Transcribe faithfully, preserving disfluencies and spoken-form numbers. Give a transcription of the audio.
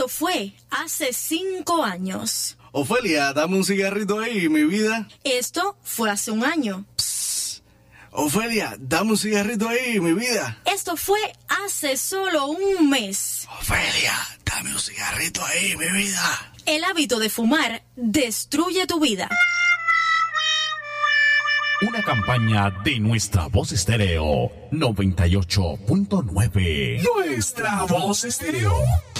Esto fue hace cinco años. Ofelia, dame un cigarrito ahí, mi vida. Esto fue hace un año. Psst. Ofelia, dame un cigarrito ahí, mi vida. Esto fue hace solo un mes. Ofelia, dame un cigarrito ahí, mi vida. El hábito de fumar destruye tu vida. Una campaña de Nuestra Voz Estéreo noventa y ocho punto nueve. Nuestra Voz Estéreo.